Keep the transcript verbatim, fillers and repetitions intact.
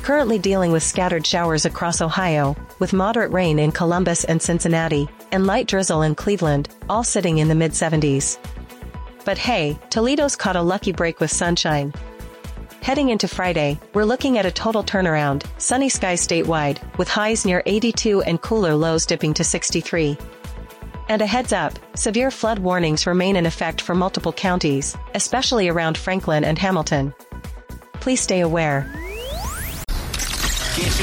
Currently dealing with scattered showers across Ohio, with moderate rain in Columbus and Cincinnati, and light drizzle in Cleveland, all sitting in the mid seventies. But hey, Toledo's caught a lucky break with sunshine. Heading into Friday, we're looking at a total turnaround, sunny skies statewide, with highs near eighty-two and cooler lows dipping to sixty-three. And a heads up, severe flood warnings remain in effect for multiple counties, especially around Franklin and Hamilton. Please stay aware.